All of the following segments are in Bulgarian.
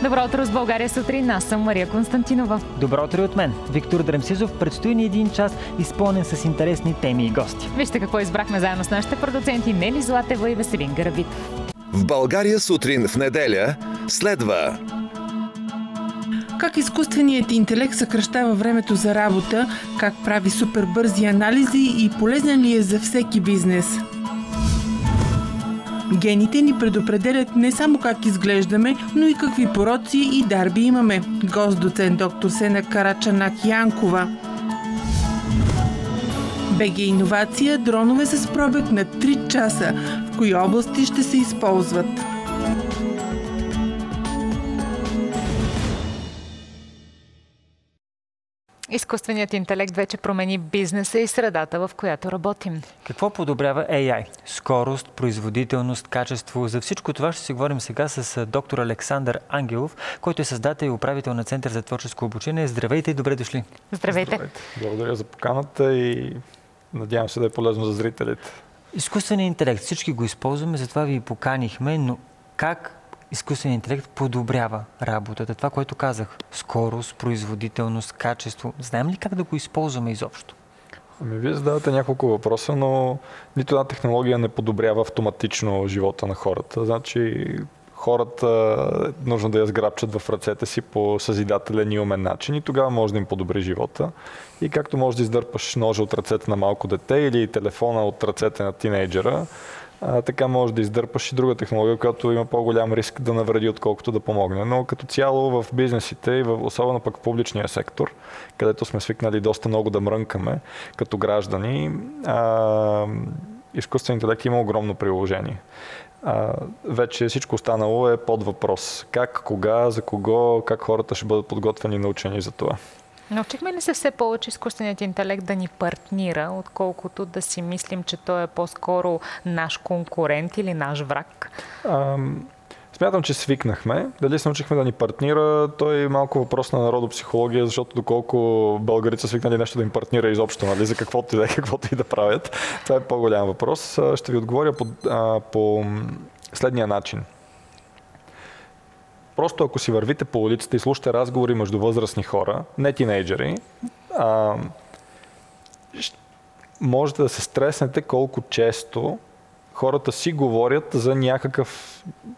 Добро утро с България сутрин. Аз съм Мария Константинова. Добро утро от мен. Виктор Дремсизов. Предстои ни един час, изпълнен с интересни теми и гости. Вижте какво избрахме заедно с нашите продуценти Нели Златева и Веселин Гарабитов. В България сутрин в неделя следва... Как изкуственият интелект съкращава времето за работа, как прави супербързи анализи и полезен ли е за всеки бизнес. Гените ни предопределят не само как изглеждаме, но и какви пороци и дарби имаме. Гост доцент доктор Сена Карачанак-Янкова. БГ Иновация, дронове с пробег на 3 часа. В кои области ще се използват? Изкуственият интелект вече промени бизнеса и средата, в която работим. Какво подобрява AI? Скорост, производителност, качество. За всичко това ще си говорим сега с доктор Александър Ангелов, който е създател и управител на Център за творческо обучение. Здравейте и добре дошли! Здравейте! Благодаря за поканата и надявам се да е полезно за зрителите. Изкуственият интелект, всички го използваме, затова ви поканихме, но как изкуственият интелект подобрява работата? Това, което казах. Скорост, производителност, качество. Знаем ли как да го използваме изобщо? Вие задавате няколко въпроса, но нито една технология не подобрява автоматично живота на хората. Значи хората нужно да я сграбчат в ръцете си по съзидателен и умен начин и тогава може да им подобри живота. И както можеш да издърпаш ножа от ръцете на малко дете или телефона от ръцете на тинейджера, така може да издърпаш и друга технология, която има по-голям риск да навреди, отколкото да помогне. Но като цяло в бизнесите и особено пък в публичния сектор, където сме свикнали доста много да мрънкаме като граждани, изкуствен интелект има огромно приложение. Вече всичко останало е под въпрос. Как, кога, за кого, как хората ще бъдат подготвени и научени за това. Научихме ли се все повече изкуственият интелект да ни партнира, отколкото да си мислим, че той е по-скоро наш конкурент или наш враг? Смятам, че свикнахме. Дали се научихме да ни партнира, той е малко въпрос на народопсихология, защото доколко българите са свикнали нещо да им партнира изобщо, нали, за каквото и да е, каквото и да правят. Това е по-голям въпрос. Ще ви отговоря по следния начин. Просто ако си вървите по улицата и слушате разговори между възрастни хора, не тинейджери, можете да се стреснете колко често хората си говорят за някакъв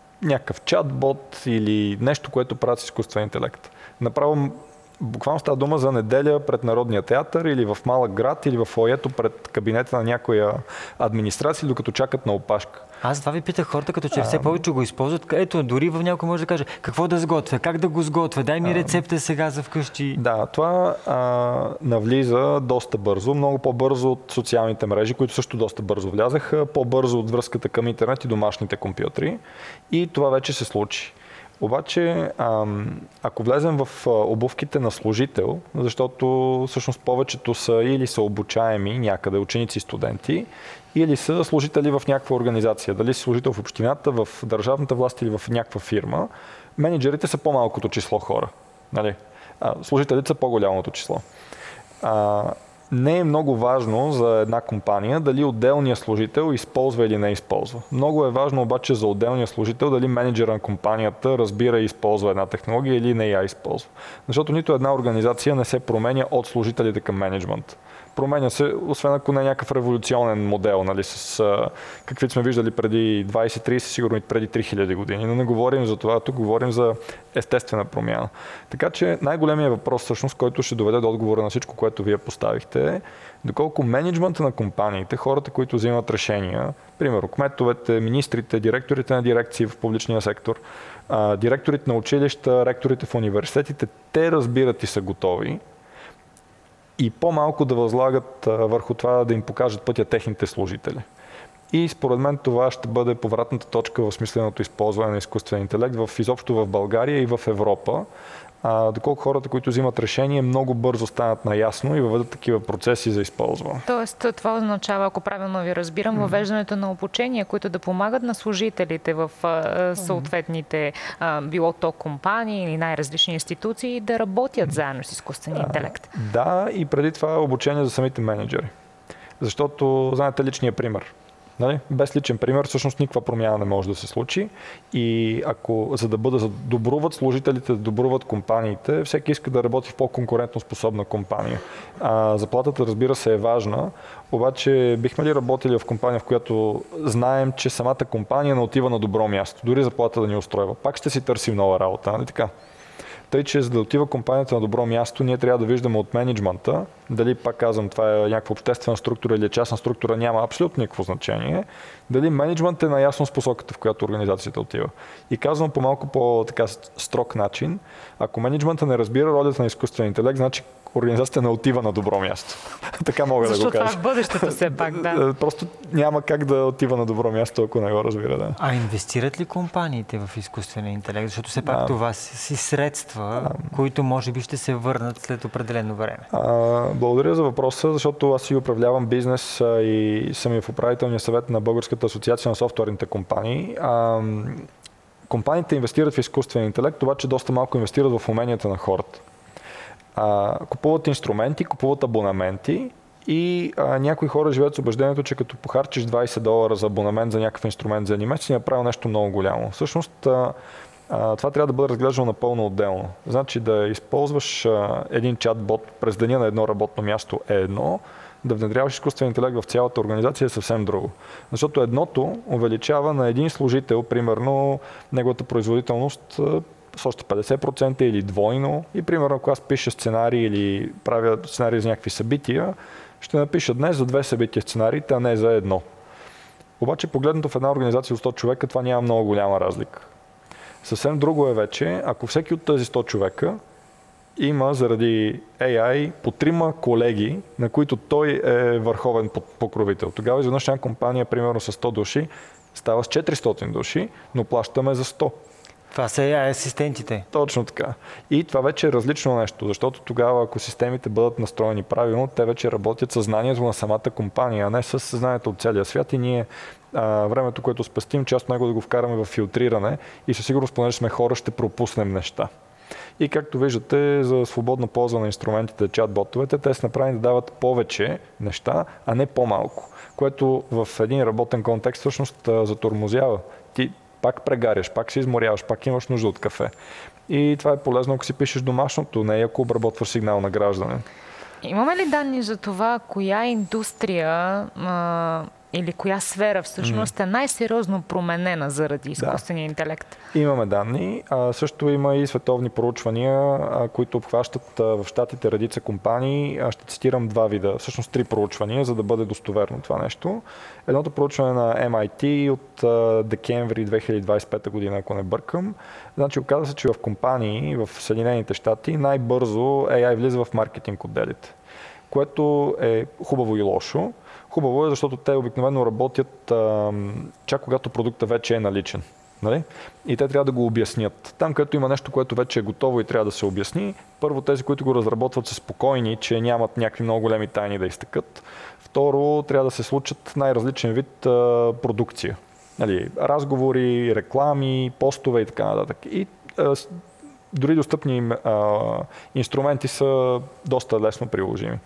чатбот или нещо, което правят с изкуствен интелект. Направо буквално става дума за неделя пред Народния театър или в малък град или в фоайето пред кабинета на някоя администрация, докато чакат на опашка. Аз това ви питах хората, като че все повече го използват. Ето, дори в някой може да каже какво да сготвя, как да го сготвя, дай ми рецепта сега за вкъщи. Да, това навлиза доста бързо, много по-бързо от социалните мрежи, които също доста бързо влязаха, по-бързо от връзката към интернет и домашните компютри. И това вече се случи. Обаче, ако влезем в обувките на служител, защото всъщност повечето са или са обучаеми някъде, ученици и студенти, или са служители в някаква организация, дали си служител в общината, в държавната власт или в някаква фирма, менеджерите са по-малкото число хора. Нали? Служителите са по-голямото число. Не е много важно за една компания дали отделният служител използва или не използва. Много е важно обаче за отделния служител дали менеджера на компанията разбира и използва една технология или не я използва. Защото нито една организация не се променя от служителите към менеджмент. Променя се, освен ако не е някакъв революционен модел, нали, с каквито сме виждали преди 20-30, сигурно и преди 3000 години. Но не говорим за това, тук говорим за естествена промяна. Така че най-големият въпрос, всъщност, който ще доведе до отговора на всичко, което вие поставихте, е доколко мениджмънта на компаниите, хората, които взимат решения, примерно кметовете, министрите, директорите на дирекции в публичния сектор, директорите на училища, ректорите в университетите, те разбират и са готови и по-малко да възлагат върху това да им покажат пътя техните служители. И според мен това ще бъде повратната точка в смисленото използване на изкуствен интелект изобщо в България и в Европа. Доколко хората, които взимат решение, много бързо станат наясно и въведат такива процеси за използване. Тоест, това означава, ако правилно ви разбирам, въвеждането на обучения, които да помагат на служителите в съответните било то компании или най-различни институции да работят заедно с изкуствения интелект. Да, и преди това обучение за самите менеджери. Защото, знаете, личният пример. Нали? Без личен пример всъщност никаква промяна не може да се случи и ако за да добруват служителите, да добруват компаниите, всеки иска да работи в по-конкурентно способна компания. Заплатата, разбира се, е важна, обаче бихме ли работили в компания, в която знаем, че самата компания не отива на добро място, дори заплата да ни устройва. Пак ще си търсим нова работа, нали така? Тъй, че за да отива компанията на добро място, ние трябва да виждаме от мениджмънта, дали, пак казвам, това е някаква обществена структура или частна структура, няма абсолютно никакво значение, дали мениджмънт е наясно с посоката, в която организацията отива. И казвам по малко по-така строг начин, ако мениджмънта не разбира ролята на изкуствен интелект, значи организацията не отива на добро място. Така мога да го кажа. Защото това е в бъдещето все пак, да. Просто няма как да отива на добро място, ако не го разбира, да. А инвестират ли компаниите в изкуствения интелект? Защото все пак това си средства, които може би ще се върнат след определено време. Благодаря за въпроса, защото аз си управлявам бизнес и съм и в управителния съвет на Българската асоциация на софтуерните компании. Компаниите инвестират в изкуствен интелект, обаче доста малко инвестират в уменията на хората. Купуват инструменти, купуват абонаменти и някои хора живеят с убеждението, че като похарчиш $20 за абонамент за някакъв инструмент за един месец, си направил нещо много голямо. Всъщност това трябва да бъде разглеждано напълно отделно. Значи да използваш един чат-бот през деня на едно работно място е едно, да внедряваш изкуствен интелект в цялата организация е съвсем друго. Защото едното увеличава на един служител, примерно, неговата производителност с още 50% или двойно. И примерно, ако аз пиша сценарий или правя сценарий за някакви събития, ще напиша днес за 2 събития сценариите, а не за едно. Обаче, погледнато в една организация от 100 човека, това няма много голяма разлика. Съвсем друго е вече, ако всеки от тези 100 човека има заради AI по 3 колеги, на които той е върховен покровител. Тогава изведнъж една компания, примерно с 100 души, става с 400 души, но плащаме за 100. Това са AI асистентите. Точно така. И това вече е различно нещо, защото тогава, ако системите бъдат настроени правилно, те вече работят със знанието на самата компания, а не с съзнанието от целия свят и ние времето, което спестим, част от него да го вкараме в филтриране и със сигурност, понеже сме хора, ще пропуснем неща. И както виждате, за свободно ползване на инструментите, чат-ботовете, те са направени да дават повече неща, а не по-малко, което в един работен контекст всъщност затормозява. Ти пак прегаряш, пак се изморяваш, пак имаш нужда от кафе. И това е полезно, ако си пишеш домашното, не ако обработваш сигнал на гражданин. Имаме ли данни за това, коя индустрия или коя сфера всъщност е най-сериозно променена заради изкуствения интелект? Имаме данни. Също има и световни проучвания, които обхващат в щатите редица компании. Ще цитирам 2 вида, всъщност 3 проучвания, за да бъде достоверно това нещо. Едното проучване на MIT от декември 2025 година, ако не бъркам. Значи оказа се, че в компании в Съединените щати най-бързо AI влиза в маркетинг отделите, което е хубаво и лошо. Хубаво е, защото те обикновено работят чак когато продукта вече е наличен. Нали? И те трябва да го обяснят. Там, където има нещо, което вече е готово и трябва да се обясни, първо тези, които го разработват, са спокойни, че нямат някакви много големи тайни да изтъкат. Второ, трябва да се случат най-различен вид продукция. Нали? Разговори, реклами, постове и така нататък. И дори достъпни инструменти са доста лесно приложими.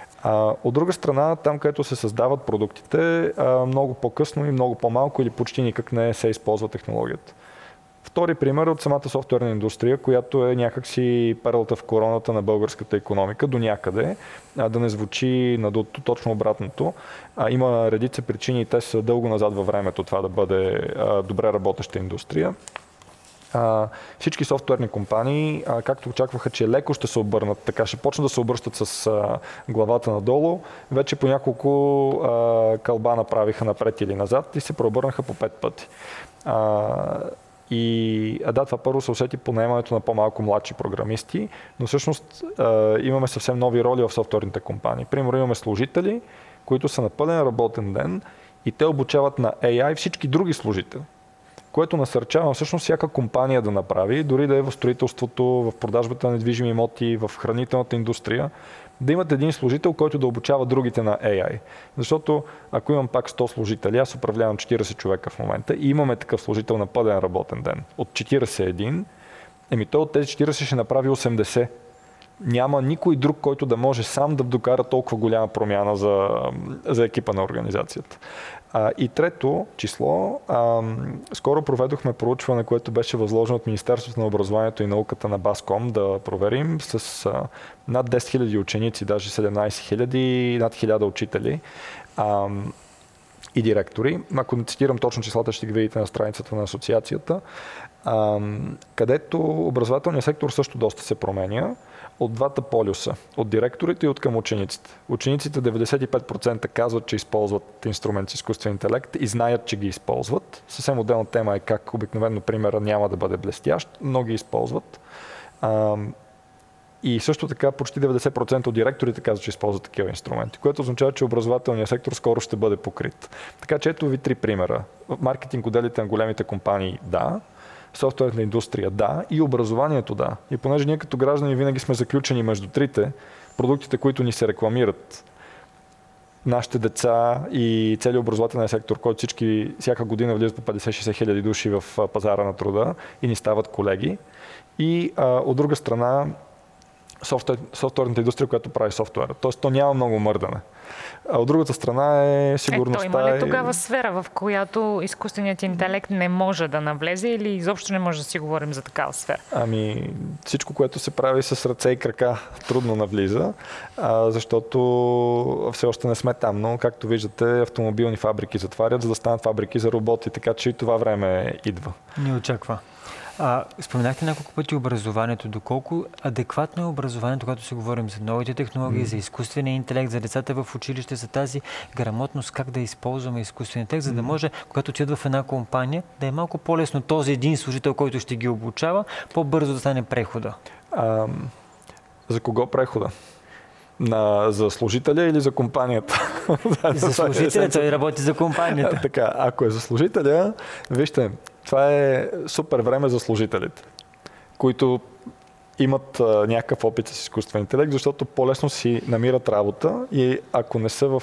От друга страна, там, където се създават продуктите, много по-късно и много по-малко или почти никак не се използва технологията. Втори пример от самата софтуерна индустрия, която е някакси перлата в короната на българската икономика до някъде, да не звучи надуто, точно обратното. Има редица причини и те са дълго назад във времето това да бъде добре работеща индустрия. Всички софтуерни компании, както очакваха, че леко ще се обърнат, така ще почнат да се обръщат с главата надолу, вече по няколко кълба направиха напред или назад и се преобърнаха по 5 пъти. Това първо се усети по наемането на по-малко младши програмисти, но всъщност имаме съвсем нови роли в софтуерните компании. Примерно имаме служители, които са на пълен работен ден и те обучават на AI всички други служители, което насърчава всъщност всяка компания да направи, дори да е в строителството, в продажбата на недвижими имоти, в хранителната индустрия, да имат един служител, който да обучава другите на AI. Защото ако имам пак 100 служители, аз управлявам 40 човека в момента и имаме такъв служител на пълен работен ден от 41, той от тези 40 ще направи 80. Няма никой друг, който да може сам да докара толкова голяма промяна за екипа на организацията. И трето число, скоро проведохме проучване, което беше възложено от Министерството на образованието и науката на Баском да проверим с над 10 000 ученици, даже 17 000, над 1000 учители и директори. Ако не цитирам точно числата, ще ги видите на страницата на асоциацията, където образователният сектор също доста се променя от двата полюса, от директорите и от към учениците. Учениците 95% казват, че използват инструмент с изкуствен интелект и знаят, че ги използват. Съвсем отделна тема е как обикновено примера няма да бъде блестящ, но ги използват. И също така почти 90% от директорите казват, че използват такива инструменти, което означава, че образователният сектор скоро ще бъде покрит. Така че ето ви 3 примера. Маркетинг отделите на големите компании, да. Софтуерна индустрия, да. И образованието, да. И понеже ние като граждани винаги сме заключени между трите, продуктите, които ни се рекламират, нашите деца и целият образователен сектор, който всяка година влизат по 50-60 хиляди души в пазара на труда и ни стават колеги. И от друга страна, софтуерната индустрия, която прави софтуера. Тоест, то няма много мърдане. А от другата страна е сигурността. Има ли тогава сфера, в която изкуственият интелект не може да навлезе или изобщо не може да си говорим за такава сфера? Всичко, което се прави с ръце и крака, трудно навлиза, защото все още не сме там. Но, както виждате, автомобилни фабрики затварят, за да станат фабрики за роботи, така че и това време идва. Не очаква. Споменахте няколко пъти образованието. Доколко адекватно е образованието, когато си говорим за новите технологии, за изкуствения интелект, за децата в училище, за тази грамотност, как да използваме изкуствения интелект, за да може, когато отидат в една компания, да е малко по-лесно този един служител, който ще ги обучава, по-бързо да стане прехода? За кого прехода? За служителя или за компанията? За служителя, той работи за компанията. Така, ако е за служителя, вижте, това е супер време за служителите, които имат някакъв опит с изкуствен интелект, защото по-лесно си намират работа и ако не са в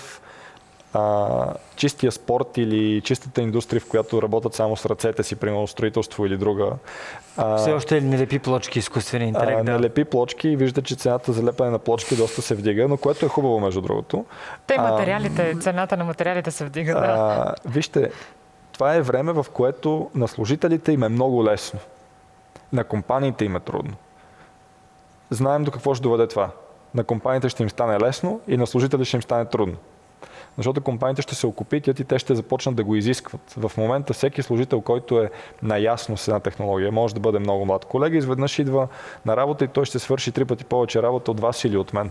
чистия спорт или чистата индустрия, в която работят само с ръцете си, примерно строителство или друга. Все още не лепи плочки изкуствен интелект. Не лепи плочки и виждате, че цената за лепене на плочки доста се вдига, но което е хубаво между другото. Цената на материалите се вдига, да. Вижте, това е време, в което на служителите им е много лесно. На компаниите им е трудно. Знаем до какво ще доведе това. На компаниите ще им стане лесно и на служителите ще им стане трудно. Защото компаниите ще се окупитят и те ще започнат да го изискват. В момента всеки служител, който е наясно с една технология, може да бъде много млад колега, изведнъж идва на работа и той ще свърши 3 пъти повече работа от вас или от мен.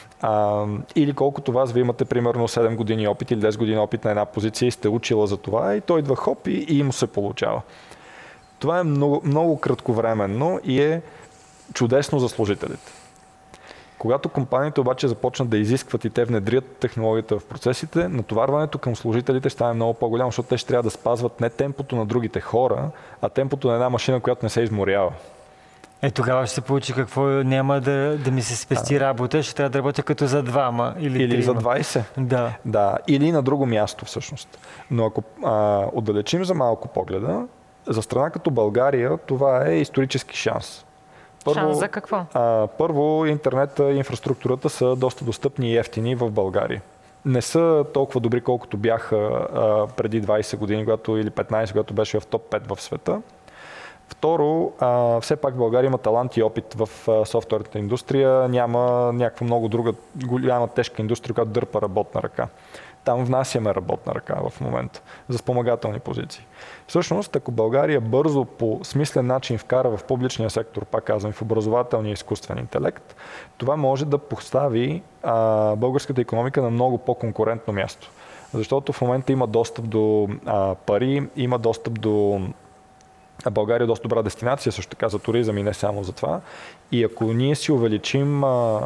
Или колкото вас, вие имате примерно 7 години опит или 10 години опит на една позиция и сте учила за това и той идва хоп и му се получава. Това е много, много кратковременно и е чудесно за служителите. Когато компаниите обаче започнат да изискват и те внедрят технологията в процесите, натоварването към служителите ще стане много по-голямо, защото те ще трябва да спазват не темпото на другите хора, а темпото на една машина, която не се изморява. Тогава ще се получи какво няма да ми се спести работа, ще трябва да работя като за 2 или за 20. Да, или на друго място всъщност. Но ако отдалечим за малко погледа, за страна като България това е исторически шанс. Шанс за какво? Първо, интернета и инфраструктурата са доста достъпни и ефтини в България. Не са толкова добри, колкото бяха преди 20 години, или 15, когато беше в топ 5 в света. Второ, все пак България има талант и опит в софтуерната индустрия. Няма някаква много друга голяма тежка индустрия, която дърпа работна ръка. Там внасяме работна ръка в момента за спомагателни позиции. Всъщност, ако България бързо по смислен начин вкара в публичния сектор, пак казвам, в образователния изкуствен интелект, това може да постави българската икономика на много по-конкурентно място. Защото в момента има достъп до пари, има достъп до България е доста добра дестинация също така за туризъм и не само за това. И ако ние си увеличим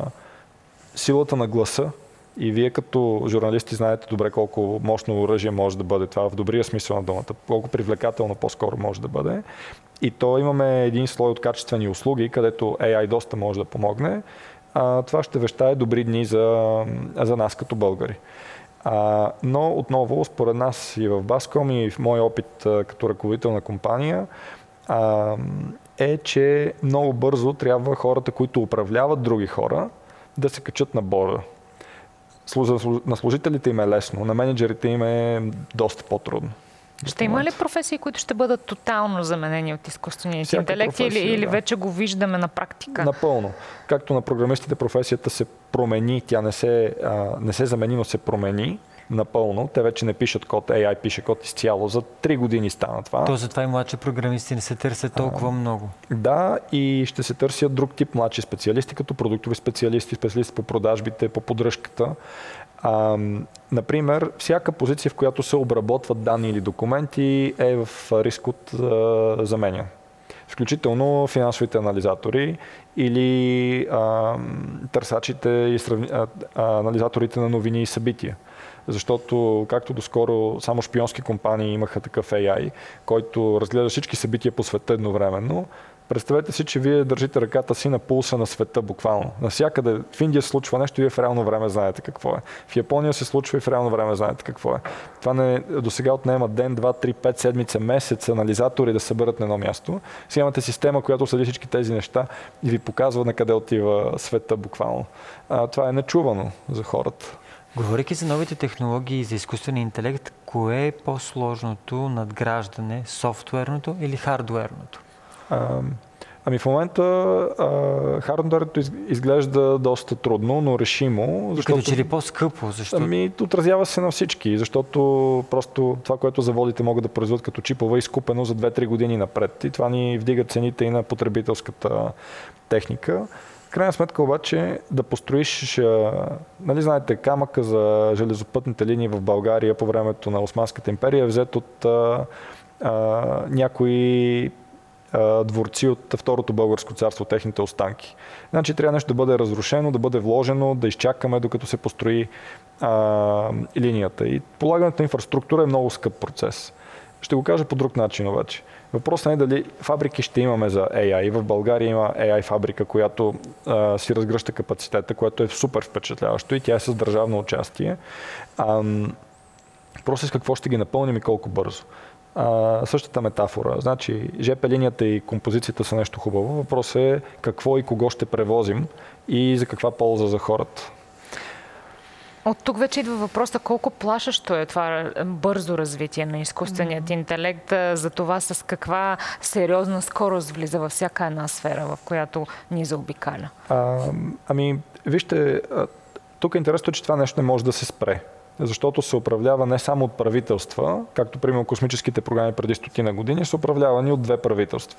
силата на гласа, и вие като журналисти знаете добре колко мощно оръжие може да бъде това в добрия смисъл на думата, колко привлекателно по-скоро може да бъде. И то имаме един слой от качествени услуги, където AI доста може да помогне. Това ще вещае добри дни за нас като българи. Но отново, според нас и в Баском, и в мой опит като ръководител на компания, е, че много бързо трябва хората, които управляват други хора, да се качат на борда. На служителите им е лесно, на менеджерите им е доста по-трудно. Ще има ли професии, които ще бъдат тотално заменени от изкуствения интелект или вече го виждаме на практика? Напълно. Както на програмистите професията се промени, тя не се замени, но се промени напълно. Те вече не пишат код, AI пише код изцяло. За 3 години стана това. То затова и младши програмисти не се търсят толкова много. Да, и ще се търсят друг тип младши специалисти, като продуктови специалисти, специалисти по продажбите, по поддръжката. Например, всяка позиция, в която се обработват данни или документи, е в риск от заменяне. Включително финансовите анализатори или търсачите и анализаторите на новини и събития. Защото, както доскоро, само шпионски компании имаха такъв AI, който разгледа всички събития по света едновременно. Представете си, че вие държите ръката си на пулса на света буквално. Навсякъде в Индия се случва нещо и в реално време знаете какво е. В Япония се случва и в реално време знаете какво е. Това досега отнема ден, 2, 3, 5, седмица, месец анализатори да съберат на едно място. Сега имате система, която следи всички тези неща и ви показва на къде отива света буквално. Това е нечувано за хората. Говорейки за новите технологии и за изкуствения интелект, кое е по-сложното надграждане, софтуерното или хардуерното? В момента хардуерното изглежда доста трудно, но решимо. Защото... Като че ли по-скъпо? Защо? Отразява се на всички, защото просто това, което заводите могат да произведат като чипове, е изкупено за 2-3 години напред. И това ни вдига цените и на потребителската техника. В крайна сметка обаче да построиш, нали знаете, камъка за железопътните линии в България по времето на Османската империя е взет от някои дворци от Второто българско царство, техните останки. Значи трябва нещо да бъде разрушено, да бъде вложено, да изчакаме докато се построи линията. И полагането на инфраструктура е много скъп процес. Ще го кажа по друг начин обаче. Въпросът е дали фабрики ще имаме за AI. В България има AI фабрика, която си разгръща капацитета, което е супер впечатляващо и тя е с държавно участие. Въпросът е с какво ще ги напълним и колко бързо. Същата метафора. Значи, ЖП линията и композицията са нещо хубаво. Въпросът е какво и кого ще превозим и за каква полза за хората. От тук вече идва въпроса колко плашещо е това бързо развитие на изкуственият интелект, за това с каква сериозна скорост влиза във всяка една сфера, в която ни заобикаля. Вижте, тук е интересно, че това нещо не може да се спре. Защото се управлява не само от правителства, както примерно космическите програми преди 100 години, са управлявани от 2 правителства.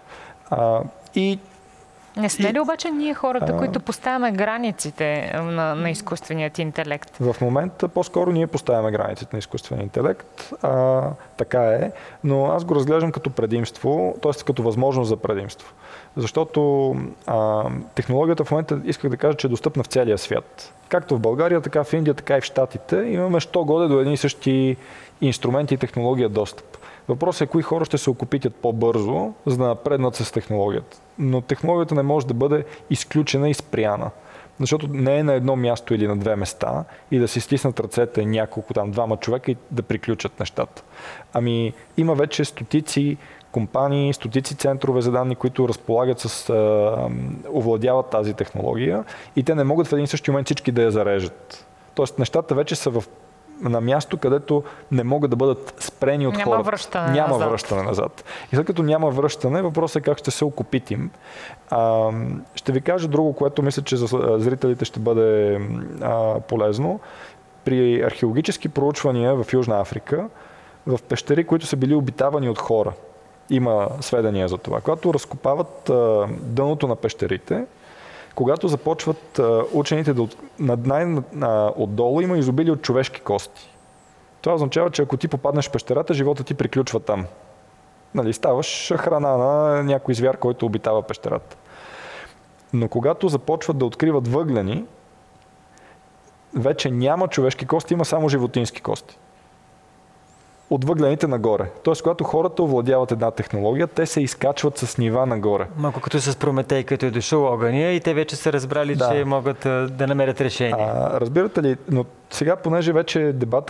Не сме ли обаче ние хората, които поставяме границите на изкуственият интелект? В момента по-скоро ние поставяме границите на изкуствения интелект. Така е, но аз го разглеждам като предимство, т.е. като възможност за предимство. Защото технологията в момента, исках да кажа, че е достъпна в целия свят. Както в България, така в Индия, така и в Щатите. Имаме що годе до едни и същи инструменти и технология достъп. Въпросът е кои хора ще се окупитят по-бързо, за да напреднат с технологията. Но технологията не може да бъде изключена и спряна. Защото не е на едно място или на 2 места и да си стиснат ръцете няколко, 2 човека и да приключат нещата. Има вече стотици компании, стотици центрове за данни, които разполагат овладяват тази технология и те не могат в един същи момент всички да я зарежат. Тоест нещата вече са на място, където не могат да бъдат спрени от хората. Няма връщане назад. И след като няма връщане, въпросът е как ще се окупитим. Ще ви кажа друго, което мисля, че за зрителите ще бъде полезно. При археологически проучвания в Южна Африка, в пещери, които са били обитавани от хора, има сведения за това. Когато разкопават дъното на пещерите, когато започват учените отдолу, има изобилие от човешки кости. Това означава, че ако ти попаднеш в пещерата, живота ти приключва там. Ставаш храна на някой звяр, който обитава пещерата. Но когато започват да откриват въглени, вече няма човешки кости, има само животински кости. от въглените нагоре. Тоест, когато хората овладяват една технология, те се изкачват с нива нагоре. Малко като с Прометей, като е дошъл огъня и те вече са разбрали, че могат да намерят решение. Разбирате ли, но сега, понеже вече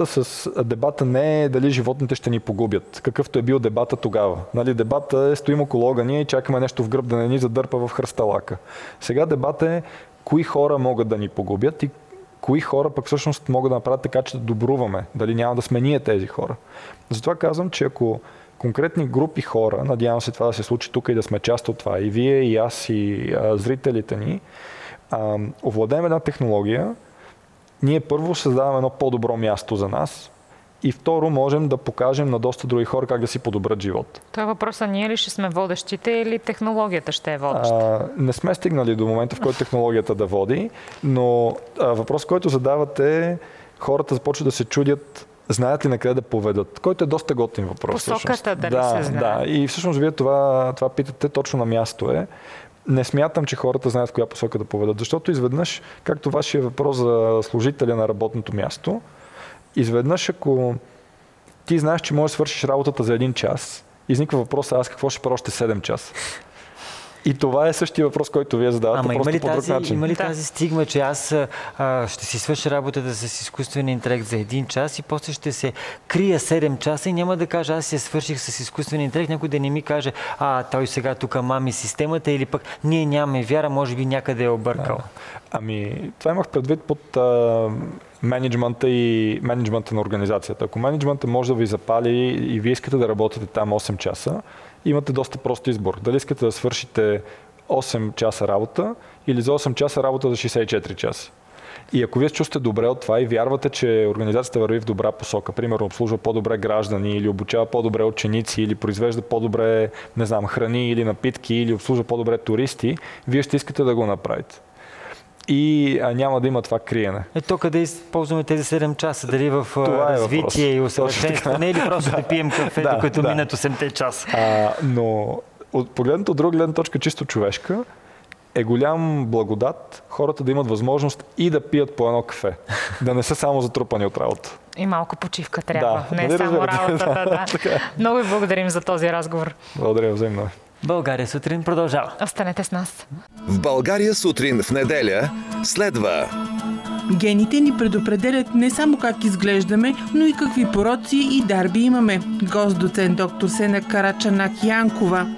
дебата не е дали животните ще ни погубят, какъвто е бил дебата тогава. Нали, дебата е стоим около огъня и чакаме нещо в гръб да не ни задърпа в хръсталака. Сега дебата е кои хора могат да ни погубят и кои хора пък всъщност могат да направят така, че да добруваме. Дали няма да сме ние тези хора. Затова казвам, че ако конкретни групи хора, надявам се това да се случи тук и да сме част от това, и вие, и аз, и зрителите ни, овладеем една технология, ние първо създаваме едно по-добро място за нас и второ можем да покажем на доста други хора как да си подобрят живот. Това въпросът ние ли ще сме водещите или технологията ще е водеща? Не сме стигнали до момента, в който технологията да води, но въпрос, който задавате, хората започват да се чудят, знаят ли на къде да поведат, който е доста готин въпрос. Посоката дали се знае. Да, и всъщност вие това питате точно на място е. Не смятам, че хората знаят в коя посока да поведат, защото изведнъж, както вашия въпрос за служителя на работното място, изведнъж ако ти знаеш, че можеш да свършиш работата за 1 час, изниква въпроса, аз какво ще правя още 7 часа? И това е същия въпрос, който вие задавате, просто по друг начин. Има ли тази стигма, че аз ще си свърша работата с изкуствен интелект за 1 час и после ще се крия 7 часа и няма да кажа, аз я свърших с изкуствен интелект, някой да не ми каже, той сега тук мами системата или пък ние нямаме вяра, може би някъде е объркал. Това имах предвид под менеджмента на организацията. Ако менеджмента може да ви запали и вие искате да работите там 8 часа, имате доста прост избор. Дали искате да свършите 8 часа работа или за 8 часа работа за 64 часа. И ако вие се чувствате добре от това и вярвате, че организацията върви в добра посока, примерно обслужва по-добре граждани или обучава по-добре ученици или произвежда по-добре, храни или напитки или обслужва по-добре туристи, вие ще искате да го направите. И няма да има това криене. Ето къде използваме тези 7 часа? Дали в развитие и усъвършенстване или просто да пием кафе, докато минат 8 часа? Но погледнато от друга гледна точка, чисто човешка, е голям благодат хората да имат възможност и да пият по едно кафе. Да не са само затрупани от работа. И малко почивка трябва. Не само работата. Много ви благодарим за този разговор. Благодаря, взаимно. България сутрин продължава. Останете с нас. В България сутрин в неделя следва. Гените ни предопределят не само как изглеждаме, но и какви пороци и дарби имаме. Гост доцент доктор Сена Карачанак-Янкова.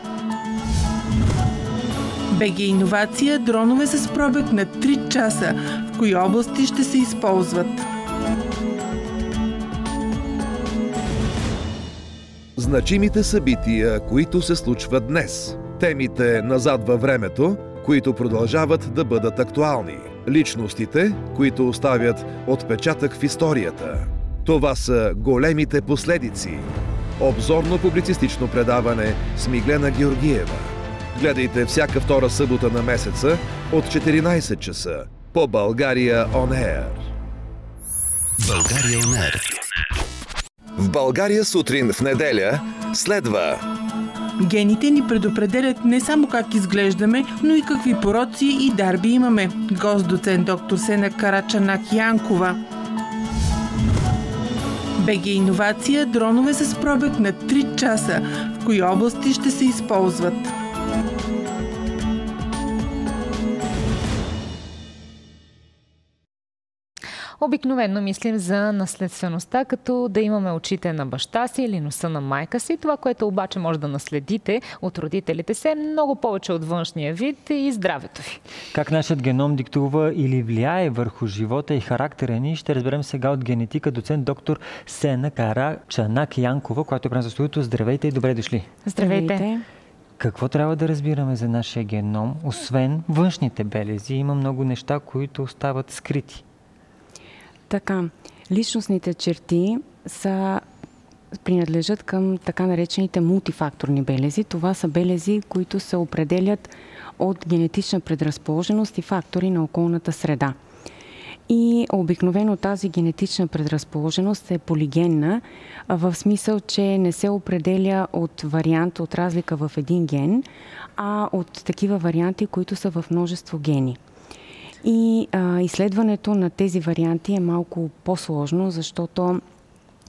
БГ Иновация, дронове с пробег на 3 часа. В кои области ще се използват? Значимите събития, които се случват днес. Темите назад във времето, които продължават да бъдат актуални. Личностите, които оставят отпечатък в историята. Това са големите последици. Обзорно-публицистично предаване с Миглена Георгиева. Гледайте всяка втора събота на месеца от 14 часа по България On Air. България On Air. В България сутрин в неделя следва. Гените ни предопределят не само как изглеждаме, но и какви пороци и дарби имаме. Гост доцент доктор Сена Карачанак-Янкова. БГ Иновация, дронове с пробег на 3 часа. В кои области ще се използват? Обикновено мислим за наследствеността, като да имаме очите на баща си или носа на майка си. Това, което обаче може да наследите от родителите си, е много повече от външния вид и здравето ви. Как нашият геном диктува или влияе върху живота и характера ни, ще разберем сега от генетика доцент доктор Сена Карачанак-Янкова, която е през студиото. Здравейте и добре дошли. Здравейте. Какво трябва да разбираме за нашия геном, освен външните белези? Има много неща, които остават скрити. Така, личностните черти принадлежат към така наречените мултифакторни белези. Това са белези, които се определят от генетична предразположеност и фактори на околната среда. И обикновено тази генетична предразположеност е полигенна, в смисъл, че не се определя от вариант, от разлика в един ген, а от такива варианти, които са в множество гени. И изследването на тези варианти е малко по-сложно, защото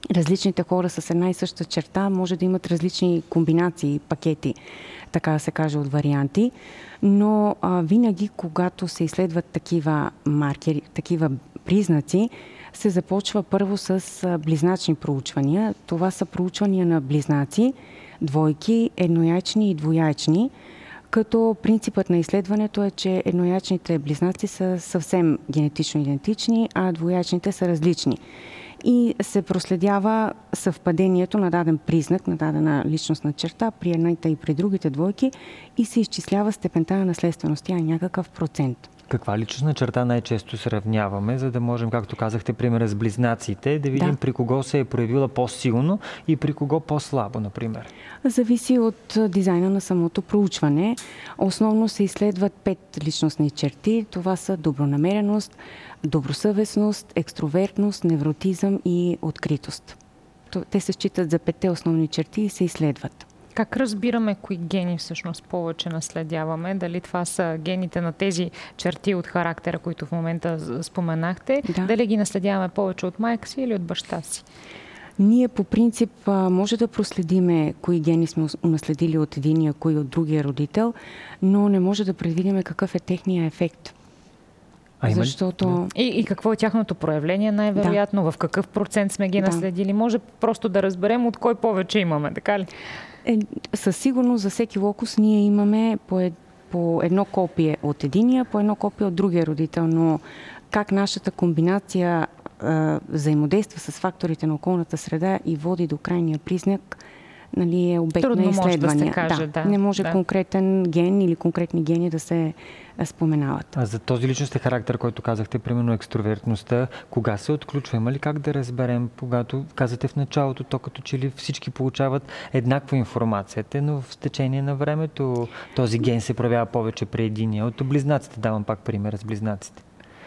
различните хора с една и съща черта може да имат различни комбинации, пакети, така да се каже, от варианти, но винаги, когато се изследват такива маркери, такива признаци, се започва първо с близначни проучвания. Това са проучвания на близнаци, двойки, еднояйчни и двояйчни, като принципът на изследването е, че еднояйчните близнаци са съвсем генетично идентични, а двояйчните са различни. И се проследява съвпадението на даден признак, на дадена личностна черта при едната и при другите двойки и се изчислява степента на наследственост. Тя е някакъв процент. Каква личностна черта най-често сравняваме, за да можем, както казахте, пример с близнаците, да видим при кого се е проявила по-силно и при кого по-слабо, например? Зависи от дизайна на самото проучване. Основно се изследват 5 личностни черти. Това са добронамереност, добросъвестност, екстровертност, невротизъм и откритост. Те се считат за 5 основни черти и се изследват. Как разбираме кои гени всъщност повече наследяваме? Дали това са гените на тези черти от характера, които в момента споменахте? Да. Дали ги наследяваме повече от майка си или от баща си? Ние по принцип може да проследиме кои гени сме унаследили от единия, кои от другия родител, но не може да предвидиме какъв е техния ефект. Защото... И какво е тяхното проявление най-вероятно? В какъв процент сме ги наследили? Може просто да разберем от кой повече имаме, така ли? Със сигурност за всеки локус ние имаме по едно копие от единия, по едно копие от другия родител, но как нашата комбинация взаимодейства с факторите на околната среда и води до крайния признак, нали, е обект трудно на изследвания. Може да се каже, не може конкретен ген или конкретни гени да се споменават. А за този личностен характер, който казахте, примерно екстровертността, кога се отключва? Има ли как да разберем, когато казате в началото, то като че ли всички получават еднаква информацията, но в течение на времето този ген се проявява повече при единия? От близнаците давам пак пример с близнаците.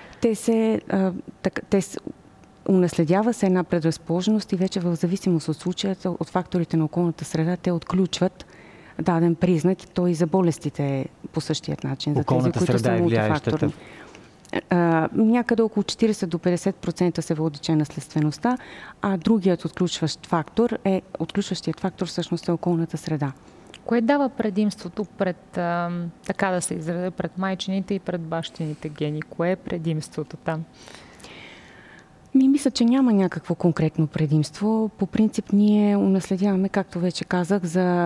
Те унаследява се една предразположеност и вече в зависимост от случаята, от факторите на околната среда, те отключват даден признак и то и за болестите е по същият начин. Околната за тези, които среда са е влияещата. Някъде около 40 до 50% се води, че е наследствеността, а другият отключващият фактор всъщност е околната среда. Кое дава предимството пред, така да се изрази, пред майчините и пред бащините гени? Кое е предимството там? Мисля, че няма някакво конкретно предимство. По принцип ние унаследяваме, както вече казах,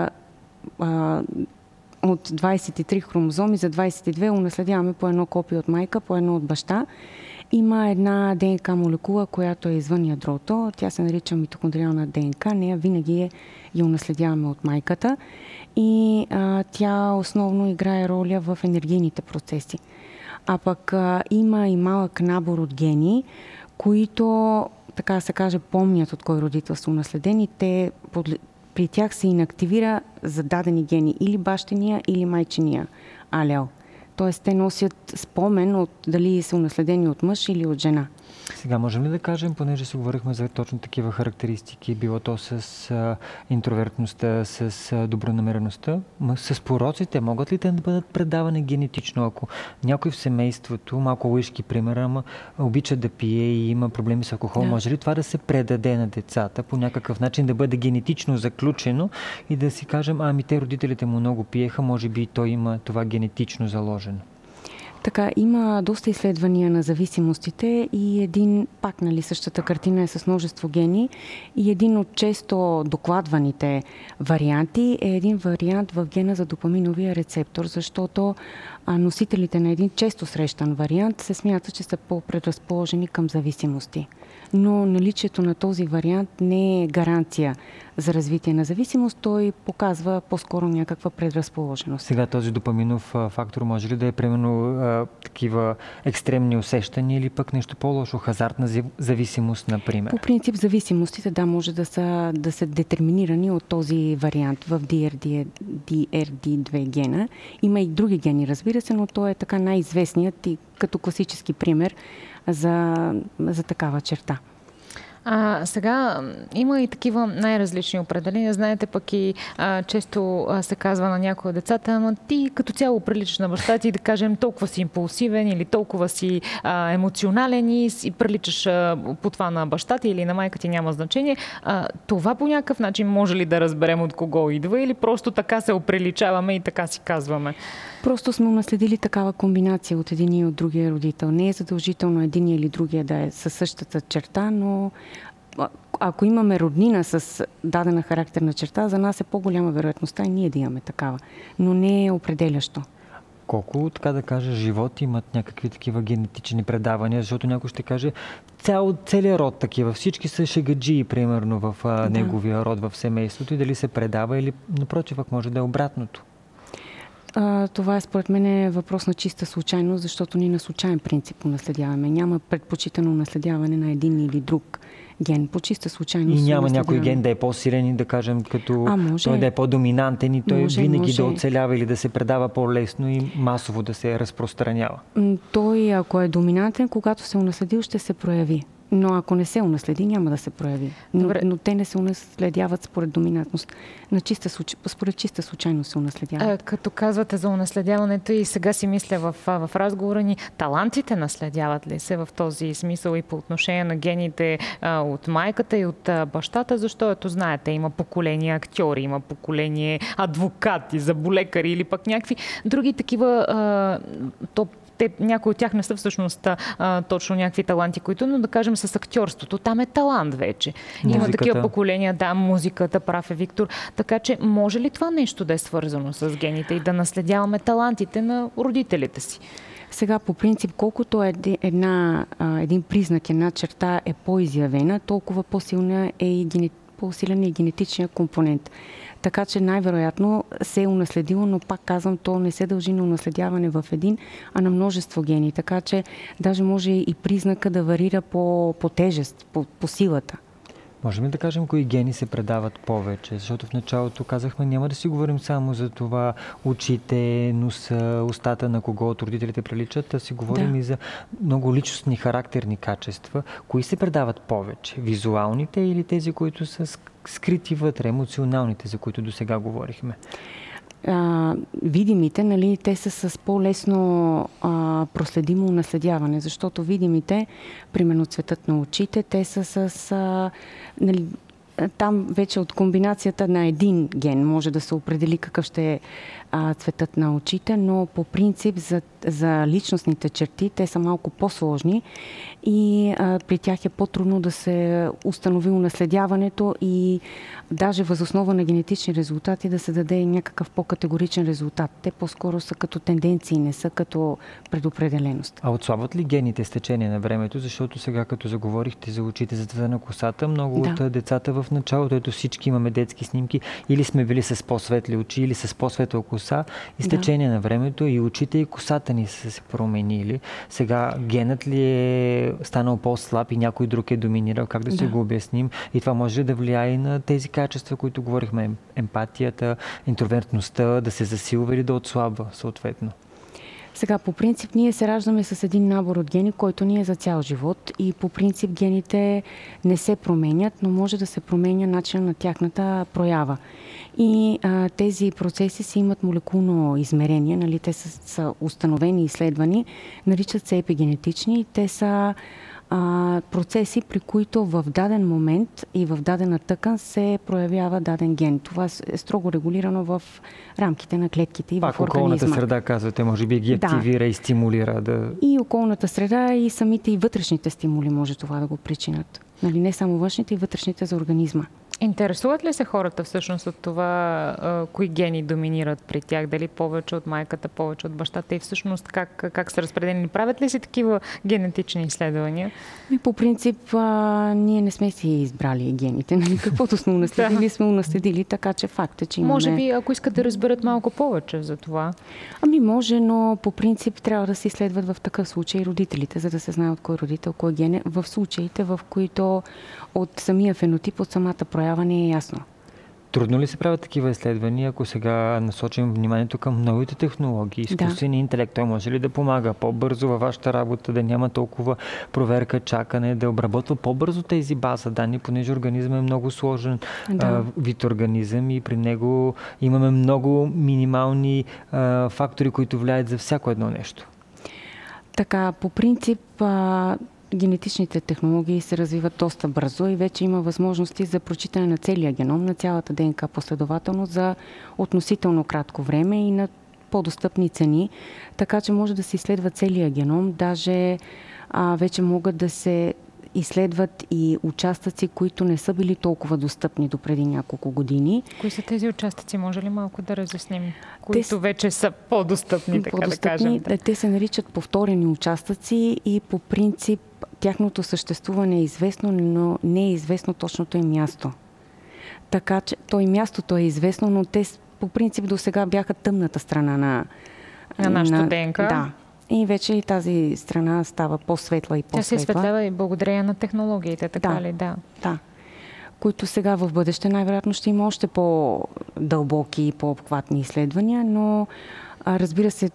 от 23 хромозоми за 22 унаследяваме по едно копие от майка, по едно от баща. Има една ДНК молекула, която е извън ядрото. Тя се нарича митохондриална ДНК. Нея винаги я унаследяваме от майката. И тя основно играе роля в енергийните процеси. А пък има и малък набор от гени, които, така да се каже, помнят от кой родител са унаследени. При тях се инактивира за дадени гени или бащиния, или майчиния алел. Тоест, те носят спомен от дали са унаследени от мъж или от жена. Сега можем ли да кажем, понеже си говорихме за точно такива характеристики, било то с интровертността, с добронамереността, с пороците, могат ли те да бъдат предавани генетично? Ако някой в семейството, малко лъжки примера, обича да пие и има проблеми с алкохол, може ли това да се предаде на децата по някакъв начин, да бъде генетично заключено и да си кажем, те родителите му много пиеха, може би и той има това генетично заложено? Така, има доста изследвания на зависимостите и същата картина е с множество гени и един от често докладваните варианти е един вариант в гена за допаминовия рецептор, защото носителите на един често срещан вариант се смята, че са по-предразположени към зависимости. Но наличието на този вариант не е гаранция за развитие на зависимост, той показва по-скоро някаква предразположеност. Сега този допаминов фактор може ли да е примерно такива екстремни усещания или пък нещо по-лошо, хазартна зависимост, например? По принцип зависимостите, може да са детерминирани от този вариант в DRD2 гена. Има и други гени, разбира се, но той е така най-известният и като класически пример за такава черта. Сега има и такива най-различни определения. Знаете, пък и често се казва на някои от децата, ама ти като цяло приличаш на баща ти, да кажем, толкова си импулсивен или толкова си емоционален и приличаш по това на баща ти или на майка ти, няма значение. Това по някакъв начин може ли да разберем от кого идва или просто така се оприличаваме и така си казваме? Просто сме унаследили такава комбинация от един и от другия родител. Не е задължително един или другия да е със същата черта, но ако имаме роднина с дадена характерна черта, за нас е по-голяма вероятността и ние да имаме такава. Но не е определящо. Колко, така да кажа, живот имат някакви такива генетични предавания, защото някой ще каже целият род такива, всички са шегаджии, примерно, в неговия род, в семейството и дали се предава или, напротив, може да е обратното. Това е според мен въпрос на чиста случайност, защото ние на случайен принцип унаследяваме. Няма предпочитано унаследяване на един или друг ген. По чиста случайност. И няма някой ген да е по-силен и да кажем, като той да е по-доминантен и той винаги да оцелява или да се предава по-лесно и масово да се разпространява. Той, ако е доминантен, когато се унаследил, ще се прояви. Но ако не се унаследи, няма да се прояви. Но те не се унаследяват според доминантност. Според чиста случайност се унаследяват. Като казвате за унаследяването и сега си мисля в разговора ни, талантите наследяват ли се в този смисъл и по отношение на гените от майката и от бащата? Защото, знаете, има поколение актьори, има поколение адвокати, заболекари или пък някакви други такива някои от тях не са всъщност точно някакви таланти, които, но да кажем с актьорството. Там е талант вече. Има такива поколения, музиката, прав е Виктор. Така че може ли това нещо да е свързано с гените и да наследяваме талантите на родителите си? Сега, по принцип, колкото един признак, една черта е по-изявена, толкова по-силен е и генетичния компонент. Така че най-вероятно се е унаследило, но пак казвам, то не се дължи на унаследяване в един, а на множество гени. Така че даже може и признака да варира по тежест, по силата. Можем ли да кажем кои гени се предават повече? Защото в началото казахме, няма да си говорим само за това очите, носа, устата на кого от родителите приличат, а си говорим и за много личностни, характерни качества. Кои се предават повече? Визуалните или тези, които са скрити вътре, емоционалните, за които до сега говорихме? Видимите, те са с по-лесно проследимо унаследяване, защото видимите, примерно цветът на очите, те са с... там вече от комбинацията на един ген може да се определи какъв ще е цветът на очите, но по принцип за личностните черти те са малко по-сложни и при тях е по-трудно да се установи унаследяването и даже въз основа на генетични резултати да се даде някакъв по-категоричен резултат. Те по-скоро са като тенденции, не са като предопределеност. А отслабват ли гените с течение на времето? Защото сега, като заговорихте за очите, за цвета на косата, много от децата в началото, ето всички имаме детски снимки, или сме били с по-светли очи, или с по-светла коса, и с течение на времето и очите и косата ни са се променили. Сега генът ли е станал по-слаб и някой друг е доминирал? Как да си го обясним? И това може да влияе и на тези качества, които говорихме. Емпатията, интровертността, да се засилва или да отслабва съответно. Сега, по принцип, ние се раждаме с един набор от гени, който ни е за цял живот и по принцип гените не се променят, но може да се променя начин на тяхната проява. И тези процеси си имат молекулно измерение, те са установени и изследвани, наричат се епигенетични. Те са процеси, при които в даден момент и в дадена тъкан се проявява даден ген. Това е строго регулирано в рамките на клетките и в организма. Околната среда, казвате, може би ги активира и стимулира. И околната среда, и самите и вътрешните стимули може това да го причинят. Не само външните, и вътрешните за организма. Интересуват ли се хората всъщност от това, кои гени доминират при тях? Дали повече от майката, повече от бащата и всъщност как са разпределени? Правят ли си такива генетични изследвания? И по принцип ние не сме си избрали гените. Каквото сме унаследили, сме унаследили, така че факт е, че имаме... Може би, ако искат да разберат малко повече за това. Може, но по принцип трябва да се изследват в такъв случай родителите, за да се знае от кой родител, кой ген е, в случаите, в които от самия фенотип, от самата проява не е ясно. Трудно ли се правят такива изследвания, ако сега насочим вниманието към новите технологии, изкуствения интелект? Той може ли да помага по-бързо във вашата работа, да няма толкова проверка, чакане, да обработва по-бързо тези база данни, понеже организъм е много сложен вид организъм и при него имаме много минимални фактори, които влияят за всяко едно нещо? Така, по принцип, генетичните технологии се развиват доста бързо и вече има възможности за прочитане на целия геном, на цялата ДНК последователно за относително кратко време и на по-достъпни цени, така че може да се изследва целия геном. Даже вече могат да се изследват и участъци, които не са били толкова достъпни до преди няколко години. Кои са тези участъци? Може ли малко да разясним? Които вече са по-достъпни, така да кажем? Те се наричат повторени участъци и по принцип тяхното съществуване е известно, но не е известно точното им място. Така че мястото е известно, но те по принцип до сега бяха тъмната страна на нашата ДНК. Да. И вече и тази страна става по-светла и по-светла. Тя се изсветлява и благодарение на технологиите, така ли? Да. Които сега в бъдеще най-вероятно ще има още по-дълбоки и по-обхватни изследвания, но разбира се,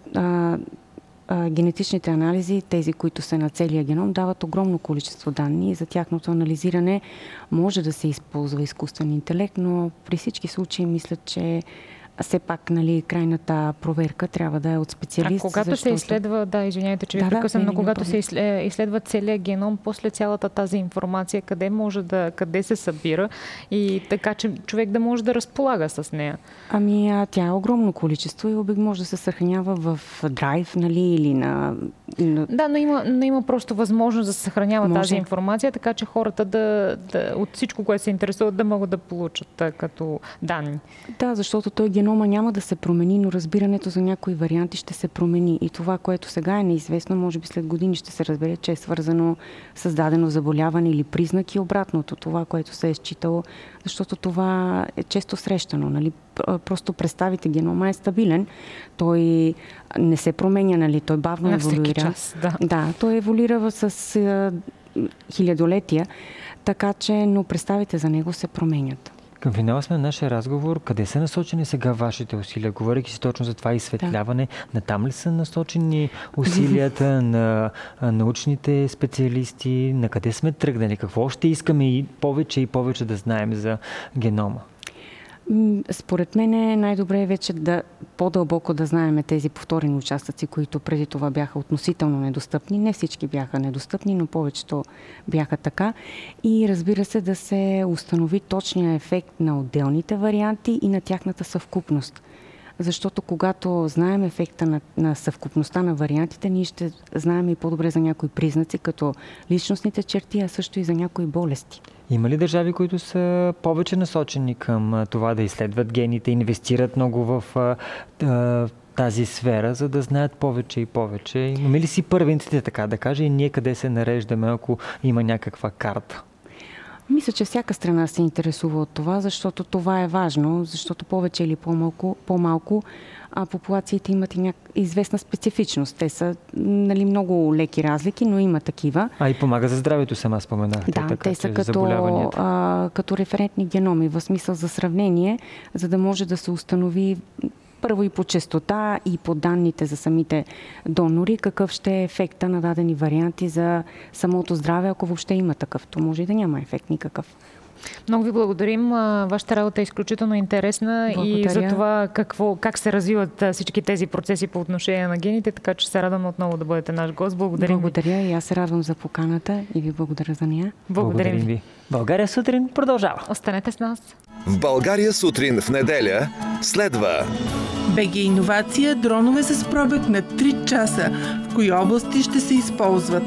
генетичните анализи, тези, които са на целия геном, дават огромно количество данни и за тяхното анализиране може да се използва изкуствен интелект, но при всички случаи мисля, че все пак, крайната проверка трябва да е от специалист. Когато се изследва, извинявайте, че ви прекъсвам, но когато се изследва целият геном, после цялата тази информация, къде се събира и така, че човек да може да разполага с нея? Тя е огромно количество и може да се съхранява в драйв, или на... Да, но има просто възможност да се съхранява тази информация, така че хората от всичко, което се интересуват, да могат да получат като данни. Да, защото той генома няма да се промени, но разбирането за някои варианти ще се промени. И това, което сега е неизвестно, може би след години ще се разбере, че е свързано с дадено заболяване или признак и обратното. Това, което се е считало, защото това е често срещано. Просто представите, генома е стабилен. Той не се променя, той бавно еволюира. Час, да, той еволюира с хилядолетия, така че, но представите за него се променят. Към финала сме на нашия разговор. Къде са насочени сега вашите усилия? Говорейки си точно за това изсветляване, натам ли са насочени усилията на научните специалисти? На къде сме тръгнали? Какво още искаме и повече да знаем за генома? Според мен най-добре е вече по-дълбоко да знаем тези повторени участъци, които преди това бяха относително недостъпни. Не всички бяха недостъпни, но повечето бяха така. И разбира се, да се установи точния ефект на отделните варианти и на тяхната съвкупност. Защото когато знаем ефекта на съвкупността на вариантите, ние ще знаем и по-добре за някои признаци, като личностните черти, а също и за някои болести. Има ли държави, които са повече насочени към това да изследват гените, инвестират много в тази сфера, за да знаят повече и повече? Имаме ли си първенците, така да кажа, и ние къде се нареждаме, ако има някаква карта? Мисля, че всяка страна се интересува от това, защото това е важно, защото повече или по-малко популациите имат и известна специфичност. Те са много леки разлики, но има такива. И помага за здравето, сама споменахте. Да, те са като референтни геноми, в смисъл за сравнение, за да може да се установи първо и по честота, и по данните за самите донори, какъв ще е ефекта на дадени варианти за самото здраве, ако въобще има такъв. То може и да няма ефект никакъв. Много ви благодарим. Вашата работа е изключително интересна. Благодаря. И за това как се развиват всички тези процеси по отношение на гените, така че се радвам отново да бъдете наш гост. Благодаря и аз се радвам за поканата и ви благодаря за нея. Благодарим ви. България сутрин продължава. Останете с нас. В България сутрин в неделя следва БГ Иновация, дронове с пробег на 3 часа. В кои области ще се използват?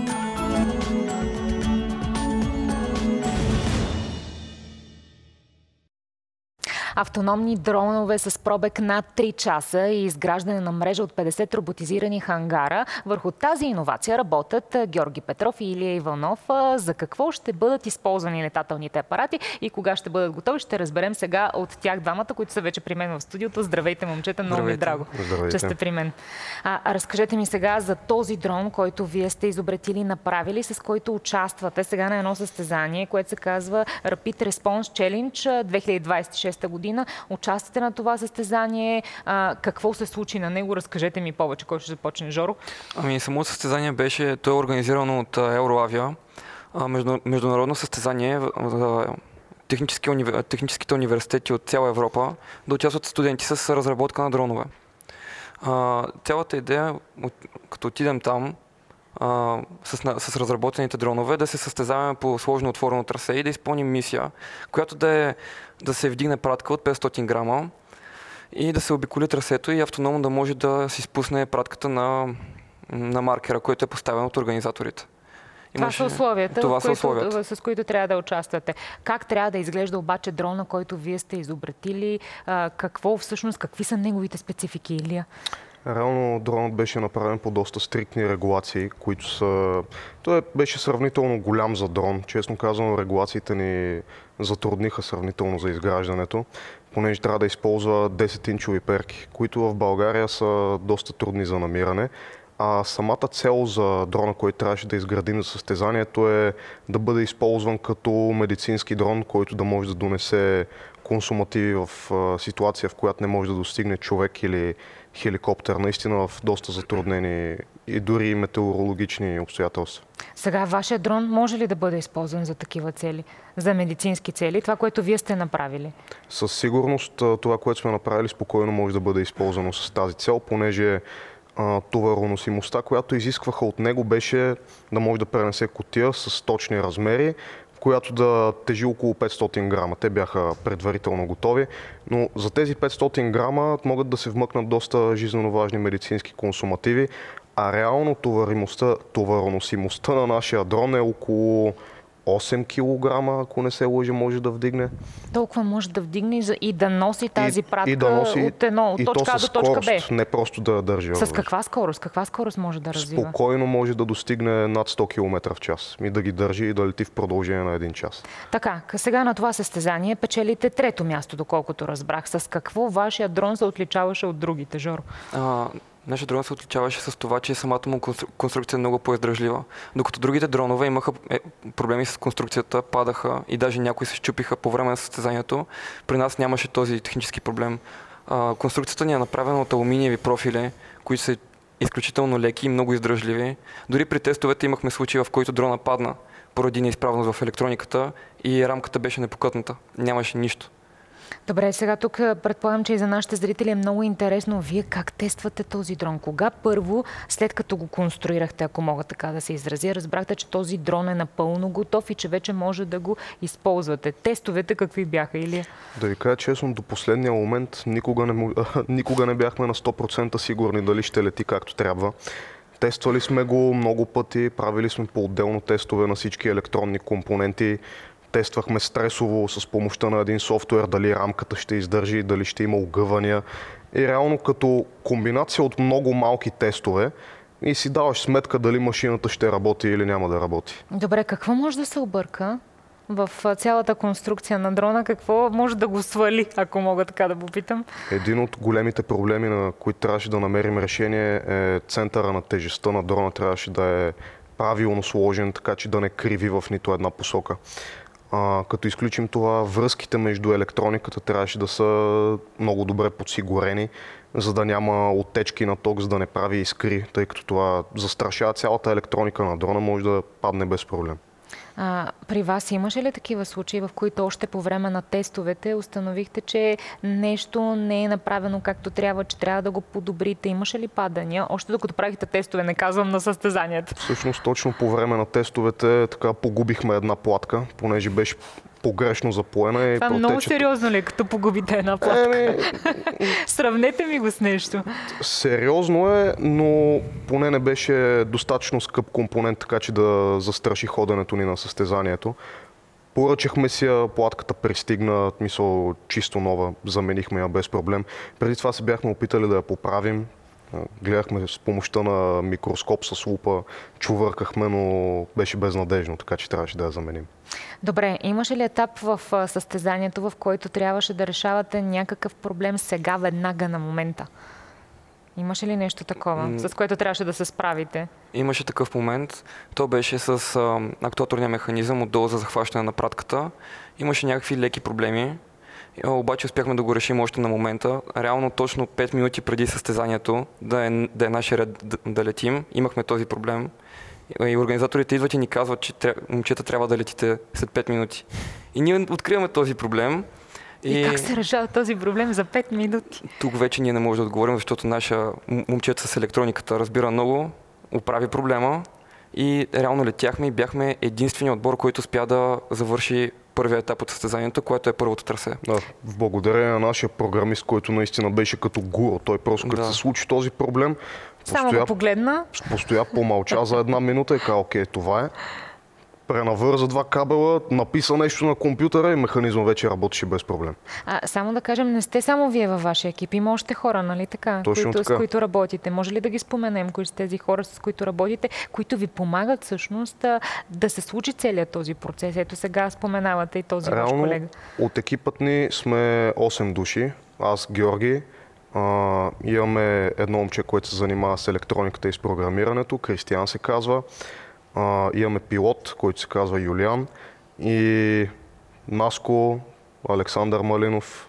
Автономни дронове с пробег над 3 часа и изграждане на мрежа от 50 роботизирани хангара. Върху тази иновация работят Георги Петров и Илия Иванов. За какво ще бъдат използвани летателните апарати и кога ще бъдат готови, ще разберем сега от тях двамата, които са вече при мен в студиото. Здравейте, момчета, много ми е драго, че сте при мен. Разкажете ми сега за този дрон, който вие сте изобретили, направили, с който участвате сега на едно състезание, което се казва Rapid Response Challenge 2026 година. година. Участвате на това състезание. Какво се случи на него? Разкажете ми повече. Кой ще започне, Жоро? Самото състезание то е организирано от Евроавиа. Международно състезание за техническите университети от цяла Европа да участват студенти с разработка на дронове. Цялата идея, като отидем там с разработените дронове, да се състезаваме по сложно отворено трасе и да изпълним мисия, която да се вдигне пратка от 500 грама и да се обиколи трасето и автономно да може да си спусне пратката на маркера, който е поставен от организаторите. Това са условията, с които трябва да участвате. Как трябва да изглежда обаче дрона, който вие сте изобретили? Какви са неговите специфики, Илия? Реално дронът беше направен по доста стриктни регулации, които са... Той беше сравнително голям за дрон. Честно казано, регулациите ни затрудниха сравнително за изграждането, понеже трябва да използва 10-инчови перки, които в България са доста трудни за намиране. А самата цел за дрона, който трябваше да изградим за състезанието, е да бъде използван като медицински дрон, който да може да донесе консумативи в ситуация, в която не може да достигне човек или хеликоптер. Наистина в доста затруднени и дори метеорологични обстоятелства. Сега вашия дрон може ли да бъде използван за такива цели? За медицински цели? Това, което вие сте направили? Със сигурност това, което сме направили, спокойно може да бъде използвано с тази цел, понеже товароносимостта, която изискваха от него, беше да може да пренесе кутия с точни размери, в която да тежи около 500 грама. Те бяха предварително готови, но за тези 500 грама могат да се вмъкнат доста жизненно важни медицински консумативи, а реално товароносимостта на нашия дрон е около 8 кг, ако не се лъжа, може да вдигне. Толкова може да вдигне и да носи тази пратка от точка А до точка Б. Не просто да държи. С каква скорост? Каква скорост може да развива? Спокойно може да достигне над 100 км в час. И да ги държи и да лети в продължение на 1 час. Така, сега на това състезание печелите 3-то място, доколкото разбрах. С какво вашия дрон се отличаваше от другите, Жоро? Нашия дрон се отличаваше с това, че самата му конструкция е много по-издръжлива. Докато другите дронове имаха проблеми с конструкцията, падаха и даже някои се счупиха по време на състезанието, при нас нямаше този технически проблем. Конструкцията ни е направена от алуминиеви профили, които са изключително леки и много издръжливи. Дори при тестовете имахме случаи, в които дрона падна поради неизправност в електрониката и рамката беше непокътната. Нямаше нищо. Добре, сега тук предполагам, че и за нашите зрители е много интересно. Вие как тествате този дрон? Кога първо, след като го конструирахте, ако мога така да се изразя, разбрахте, че този дрон е напълно готов и че вече може да го използвате? Тестовете какви бяха, или? Да ви кажа честно, до последния момент никога не бяхме на 100% сигурни дали ще лети както трябва. Тествали сме го много пъти, правили сме по-отделно тестове на всички електронни компоненти. Тествахме стресово с помощта на един софтуер дали рамката ще издържи, дали ще има огъвания. И реално като комбинация от много малки тестове и си даваш сметка дали машината ще работи или няма да работи. Добре, какво може да се обърка в цялата конструкция на дрона? Какво може да го свали, ако мога така да попитам? Един от големите проблеми, на които трябваше да намерим решение, е центъра на тежестта на дрона трябваше да е правилно сложен, така че да не криви в нито една посока. Като изключим това, връзките между електрониката трябваше да са много добре подсигурени, за да няма оттечки на ток, за да не прави искри, тъй като това застрашава цялата електроника на дрона, може да падне без проблем. При вас имаше ли такива случаи, в които още по време на тестовете установихте, че нещо не е направено както трябва, че трябва да го подобрите? Имаше ли падания? Още докато правихте тестове, не казвам на състезанието. Всъщност точно по време на тестовете така погубихме една платка, понеже беше погрешно запоена. Това много сериозно ли, като погубите една платка? Сравнете ми го с нещо. Сериозно е, но поне не беше достатъчно скъп компонент, така че да застраши ходенето ни на състезанието. Поръчахме си я, платката пристигна, мисъл чисто нова, заменихме я без проблем. Преди това се бяхме опитали да я поправим. Гледахме с помощта на микроскоп с лупа, чувъркахме, но беше безнадежно, така че трябваше да я заменим. Добре, имаше ли етап в състезанието, в който трябваше да решавате някакъв проблем сега, веднага, на момента? Имаше ли нещо такова, с което трябваше да се справите? Имаше такъв момент. То беше с актуаторния механизъм отдолу за захващане на пратката. Имаше някакви леки проблеми Обаче успяхме да го решим още на момента. Реално точно 5 минути преди състезанието да е нашия ред да летим, имахме този проблем. И организаторите идват и ни казват, че момчета трябва да летите след 5 минути. И ние откриваме този проблем. И как се решава този проблем за 5 минути? Тук вече ние не можем да отговорим, защото наша момчета с електрониката разбира много, оправи проблема и реално летяхме и бяхме единственият отбор, който успя да завърши първия етап от състезанието, което е първото трасе. Да, в благодарение на нашия програмист, който наистина беше като гуру. Той просто като се случи този проблем, само го погледна. Постоя, помълча за 1 минута и каза, окей, това е. Пренавърза 2 кабела, написа нещо на компютъра и механизма вече работеше без проблем. Само да кажем, не сте само вие във вашия екип, има още хора, нали така? С които работите. Може ли да ги споменем, кои са тези хора, с които работите, които ви помагат всъщност да се случи целият този процес? Ето сега споменавате и този ваш колега. От екипът ни сме 8 души. Аз, Георги, имаме едно момче, което се занимава с електрониката и с програмирането, Кристиян се казва. Имаме пилот, който се казва Юлиан, и Наско, Александър Малинов,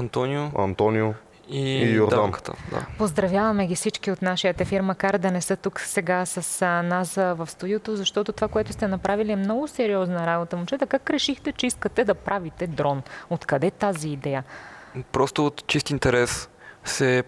Антонио и Йордан. Да. Поздравяваме ги всички от нашия ефир, макар да не са тук сега с нас в студиото, защото това, което сте направили, е много сериозна работа. Момчета, как решихте, че искате да правите дрон? Откъде тази идея? Просто от чист интерес се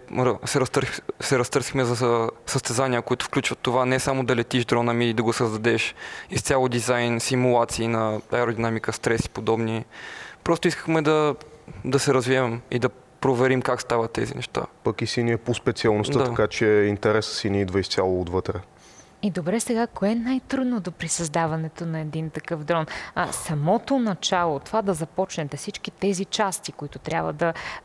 разтърсихме за състезания, които включват това не само да летиш дрон, ами и да го създадеш изцяло дизайн, симулации на аеродинамика, стрес и подобни. Просто искахме да се развием и да проверим как стават тези неща. Пък и си ни е по специалността, така че интересът си ни идва изцяло отвътре. И добре, сега, кое е най-трудното при създаването на един такъв дрон? Самото начало, това да започнете, всички тези части, които трябва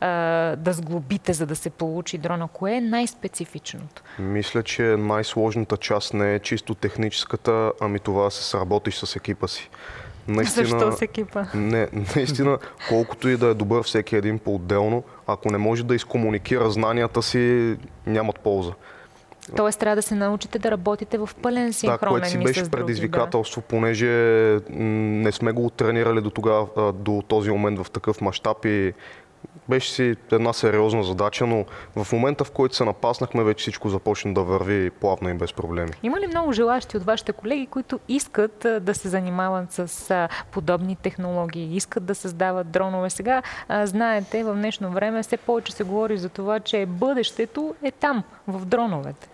да сглобите, за да се получи дрона, кое е най-специфичното? Мисля, че най-сложната част не е чисто техническата, ами това да се сработиш с екипа си. Защо с екипа? Не, наистина, колкото и да е добър всеки един по-отделно, ако не може да изкомуникира знанията си, нямат полза. Тоест трябва да се научите да работите в пълен синхронен. Да, което си беше предизвикателство, понеже не сме го тренирали до този момент в такъв мащаб и беше си една сериозна задача, но в момента, в който се напаснахме, вече всичко започна да върви плавно и без проблеми. Има ли много желащи от вашите колеги, които искат да се занимават с подобни технологии, искат да създават дронове? Сега, знаете, в днешно време все повече се говори за това, че бъдещето е там, в дроновете.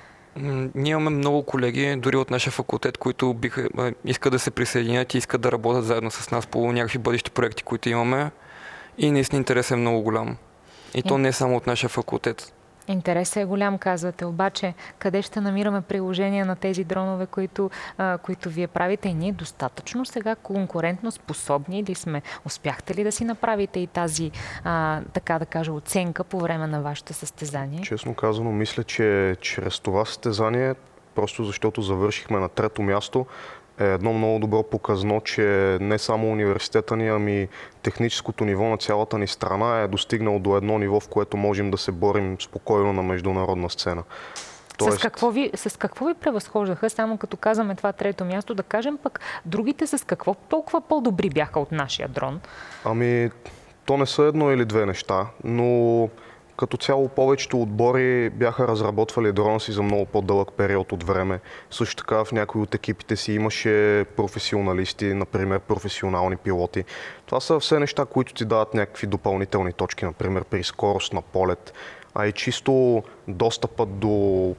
Ние имаме много колеги, дори от нашия факултет, които искат да се присъединят и искат да работят заедно с нас по някакви бъдещи проекти, които имаме. И наистина интерес е много голям. И то не само от нашия факултет. Интересът е голям, казвате, обаче къде ще намираме приложения на тези дронове, които вие правите? И ние достатъчно сега конкурентно способни ли сме? Успяхте ли да си направите и тази, така да кажа, оценка по време на вашето състезание? Честно казано, мисля, че чрез това състезание, просто защото завършихме на 3-то място, е едно много добро показно, че не само университета ни, ами техническото ниво на цялата ни страна е достигнало до едно ниво, в което можем да се борим спокойно на международна сцена. С какво ви превъзхождаха? Само като казваме това 3-то място, да кажем пък другите с какво толкова по-добри бяха от нашия дрон? Ами, то не са едно или две неща, но като цяло повечето отбори бяха разработвали дрона си за много по-дълъг период от време. Също така в някои от екипите си имаше професионалисти, например професионални пилоти. Това са все неща, които ти дават някакви допълнителни точки, например при скорост на полет, а и чисто достъпът до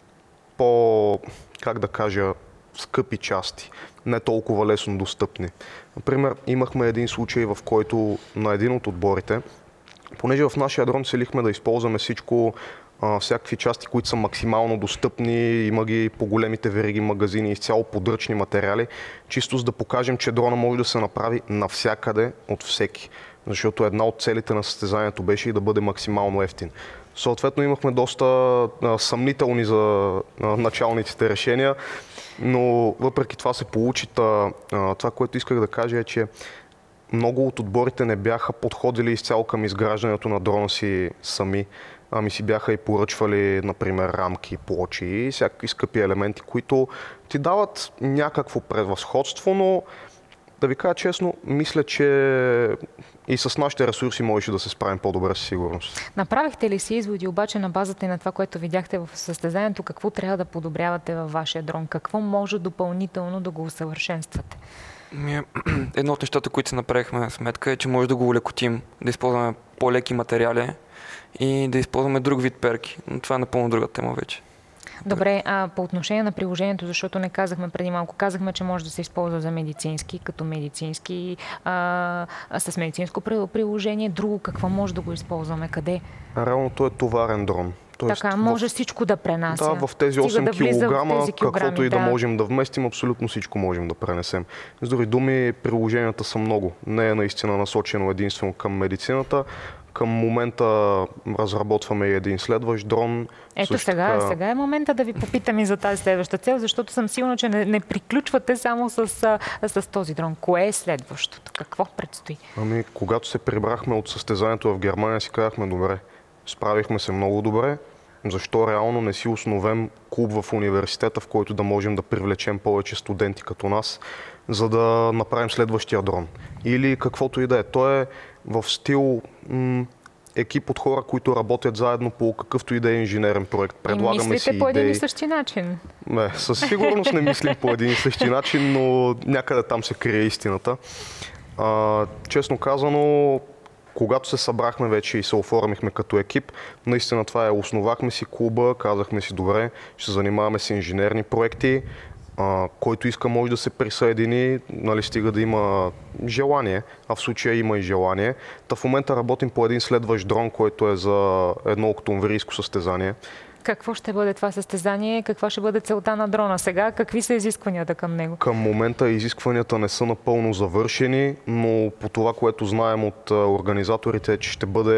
как да кажа, скъпи части, не толкова лесно достъпни. Например, имахме един случай, в който на един от отборите, понеже в нашия дрон целихме да използваме всичко, всякакви части, които са максимално достъпни, има ги по големите вериги магазини, изцяло подръчни материали, чисто за да покажем, че дрона може да се направи навсякъде от всеки. Защото една от целите на състезанието беше и да бъде максимално евтин. Съответно имахме доста съмнителни за началниците решения, но въпреки това се получи. Това, което исках да кажа е, че много от отборите не бяха подходили изцяло към изграждането на дрона си сами, ами си бяха и поръчвали, например, рамки, плочи и всякакви скъпи елементи, които ти дават някакво превъзходство, но да ви кажа честно, мисля, че и с нашите ресурси можеше да се справим по-добре със сигурност. Направихте ли си изводи обаче на базата и на това, което видяхте в състезанието, какво трябва да подобрявате във вашия дрон? Какво може допълнително да го усъвършенствате? Едно от нещата, които се направихме сметка е, че може да го улекотим, да използваме по-леки материали и да използваме друг вид перки. Но това е напълно друга тема вече. Добре, а по отношение на приложението, защото не казахме преди малко, казахме, че може да се използва за медицински, като медицински, с медицинско приложение. Друго, какво може да го използваме? Къде? Реално той е товарен дрон. Тоест, така, може всичко да пренася. Да, в тези 8 кг, каквото и да можем да вместим, абсолютно всичко можем да пренесем. С други думи, приложенията са много. Не е наистина насочено единствено към медицината. Към момента разработваме и един следващ дрон. Ето сега е момента да ви попитам и за тази следваща цел, защото съм сигурна, че не приключвате само с този дрон. Кое е следващото? Какво предстои? Когато се прибрахме от състезанието в Германия, си казахме, добре, справихме се много добре. Защо реално не си основем клуб в университета, в който да можем да привлечем повече студенти като нас, за да направим следващия дрон? Или каквото и да е. Той е в стил екип от хора, които работят заедно по какъвто и да е инженерен проект. Предлагаме мислите си идеи. по един и същи начин? Не, със сигурност не мислим по един и същи начин, но някъде там се крие истината. Честно казано, когато се събрахме вече и се оформихме като екип, наистина това е, основахме си клуба, казахме си, добре, ще се занимаваме с инженерни проекти, който иска може да се присъедини, нали, стига да има желание, а в случая има и желание. В момента работим по един следващ дрон, който е за едно октомврийско състезание. Какво ще бъде това състезание? Каква ще бъде целта на дрона сега? Какви са изискванията към него? Към момента изискванията не са напълно завършени, но по това, което знаем от организаторите, че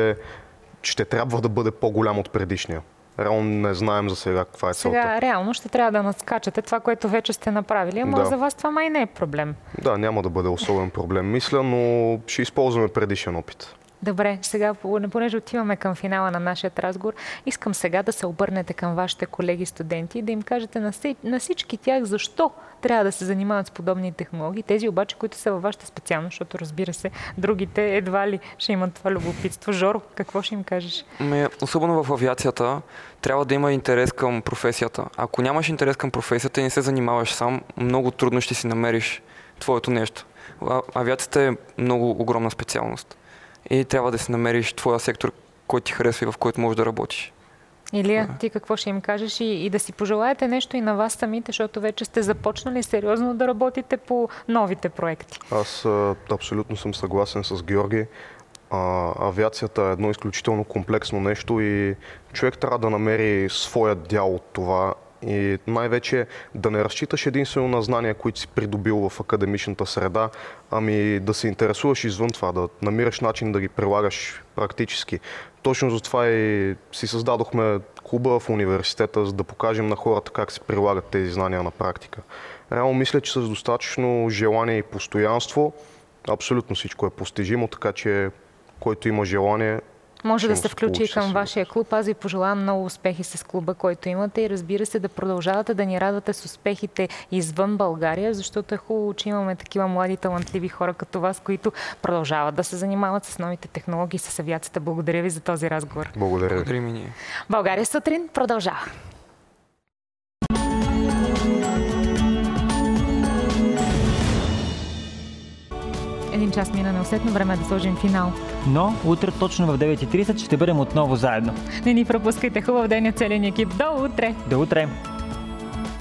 ще трябва да бъде по-голям от предишния. Реално не знаем за сега каква е целта. Сега реално ще трябва да надскачате това, което вече сте направили, ама за вас това май не е проблем. Да, няма да бъде особен проблем, мисля, но ще използваме предишен опит. Добре, сега, понеже отиваме към финала на нашия разговор, искам сега да се обърнете към вашите колеги студенти и да им кажете на всички тях защо трябва да се занимават с подобни технологии. Тези обаче, които са във вашата специалност, защото разбира се, другите едва ли ще имат това любопитство. Жоро, какво ще им кажеш? Особено в авиацията трябва да има интерес към професията. Ако нямаш интерес към професията и не се занимаваш сам, много трудно ще си намериш твоето нещо. Авиацията е много огромна специалност. И трябва да си намериш твоя сектор, който ти харесва и в който можеш да работиш. Илия, ти какво ще им кажеш и да си пожелаете нещо и на вас самите, защото вече сте започнали сериозно да работите по новите проекти? Аз абсолютно съм съгласен с Георги. Авиацията е едно изключително комплексно нещо и човек трябва да намери своя дял от това. И най-вече да не разчиташ единствено на знания, които си придобил в академичната среда, ами да се интересуваш извън това, да намираш начин да ги прилагаш практически. Точно за това и си създадохме клуба в университета, за да покажем на хората как се прилагат тези знания на практика. Реално мисля, че с достатъчно желание и постоянство абсолютно всичко е постижимо, така че който има желание, може да се включи и към вашия клуб. Аз ви пожелавам много успехи с клуба, който имате и разбира се да продължавате да ни радвате с успехите извън България, защото е хубаво, че имаме такива млади талантливи хора като вас, които продължават да се занимават с новите технологии, с авиацията. Благодаря ви за този разговор. Благодаря ви. Ние. България сутрин продължава. Един час мина неусетно, време да сложим финал. Но утре точно в 9:30 ще бъдем отново заедно. Не ни пропускайте, хубав ден от целия ни екип. До утре! До утре!